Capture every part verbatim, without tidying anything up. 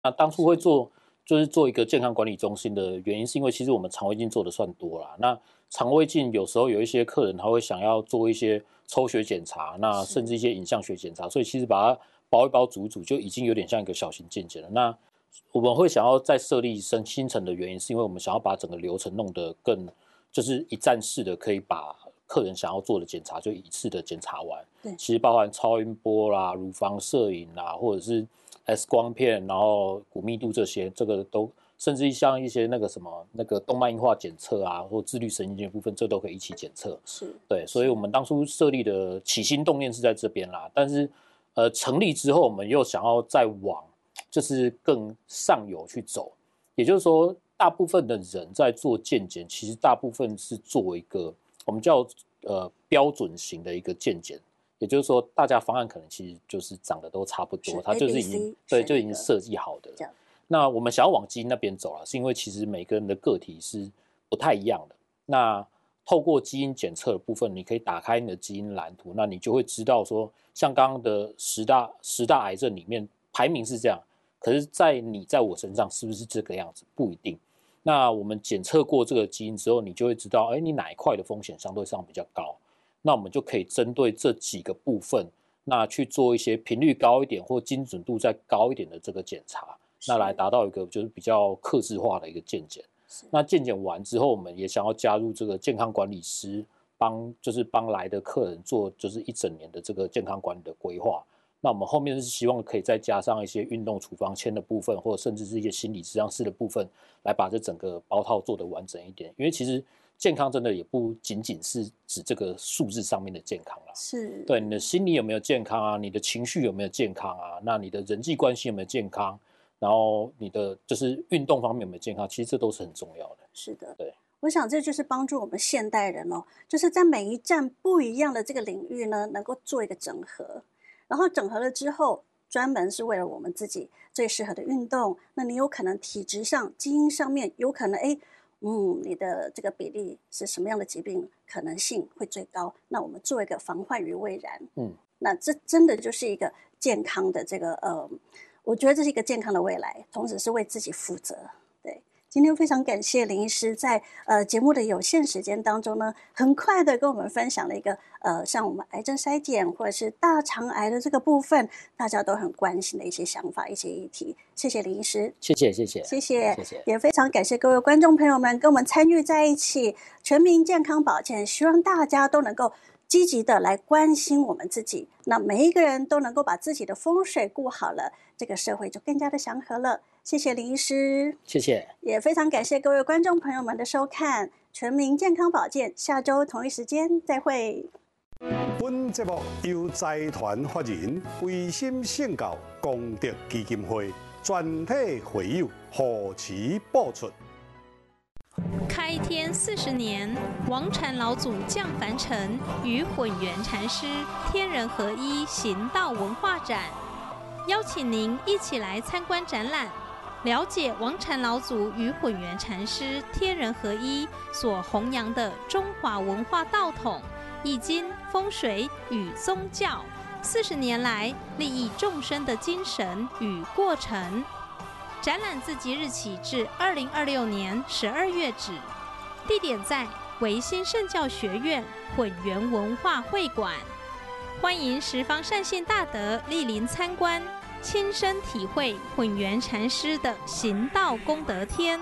那当初会做就是做一个健康管理中心的原因，是因为其实我们肠胃镜做的算多啦。那肠胃镜有时候有一些客人他会想要做一些抽血检查，那甚至一些影像学检查，所以其实把它包一包煮一煮，就已经有点像一个小型健检了。那我们会想要再设立新新城的原因，是因为我们想要把整个流程弄得更就是一站式的，可以把客人想要做的检查就一次的检查完。 对， 其实包含超音波啦、乳房摄影啦，或者是 X 光片，然后骨密度这些，这个都甚至像一些那个什么那个动脉硬化检测啊，或自律神经的部分，这都可以一起检测。 是， 对，所以我们当初设立的起心动念是在这边啦，但是呃成立之后，我们又想要再往就是更上游去走，也就是说，大部分的人在做健检，其实大部分是做一个我们叫呃标准型的一个健检。也就是说，大家方案可能其实就是长得都差不多，它就是已经对就已经设计好的。那我们想要往基因那边走了，是因为其实每个人的个体是不太一样的。那透过基因检测的部分，你可以打开你的基因蓝图，那你就会知道说，像刚刚的十大十大癌症里面排名是这样，可是在你在我身上是不是这个样子不一定。那我们检测过这个基因之后，你就会知道，哎，你哪一块的风险相对上比较高。那我们就可以针对这几个部分，那去做一些频率高一点或精准度再高一点的这个检查，那来达到一个就是比较客制化的一个健检。那健检完之后，我们也想要加入这个健康管理师，帮就是帮来的客人做就是一整年的这个健康管理的规划。那我们后面是希望可以再加上一些运动处方签的部分，或者甚至是一些心理咨商师的部分，来把这整个包套做得完整一点。因为其实健康真的也不仅仅是指这个数字上面的健康啦， 是对你的心理有没有健康啊，你的情绪有没有健康啊，那你的人际关系有没有健康，然后你的就是运动方面有没有健康，其实这都是很重要的。 是的， 对， 我想这就是帮助我们现代人哦，就是在每一站不一样的这个领域呢，能够做一个整合，然后整合了之后，专门是为了我们自己最适合的运动。那你有可能体质上、基因上面有可能哎。嗯，你的这个比例是什么样的疾病可能性会最高？那我们做一个防患于未然。 嗯， 那这真的就是一个健康的这个呃，我觉得这是一个健康的未来，同时是为自己负责。对，今天非常感谢林医师在呃节目的有限时间当中呢，很快的跟我们分享了一个呃像我们癌症筛检或者是大肠癌的这个部分，大家都很关心的一些想法、一些议题。谢谢林医师， 谢谢谢谢谢谢谢谢， 也非常感谢各位观众朋友们跟我们参与在一起，全民健康保健，希望大家都能够积极的来关心我们自己，那每一个人都能够把自己的风水顾好了，这个社会就更加的祥和了。谢谢林医师， 谢谢， 也非常感谢各位观众朋友们的收看，全民健康保健，下周同一时间再会。 本节目由财团法人维心圣教功德基金会全体会友护持播出。 开天四十年，王禅老祖降凡尘，与混元禅师天人合一行道文化展，邀请您一起来参观展览，了解王禅老祖与混元禅师天人合一所弘扬的中华文化道统、易经、风水与宗教四十年来利益众生的精神与过程。展览自即日起至二零二六年十二月止，地点在维新圣教学院混元文化会馆，欢迎十方善信大德莅临参观，亲身体会混元禅师的行道功德天。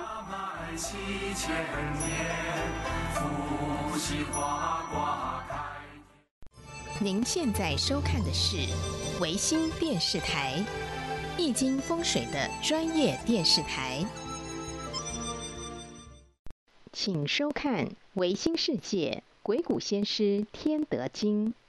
您现在收看的是维新电视台易经风水的专业电视台，请收看维新世界鬼谷先师天德经。